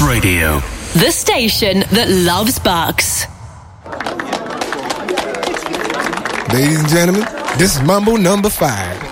Radio. The station that loves Bucks. Ladies and gentlemen, this is Mambo number 5.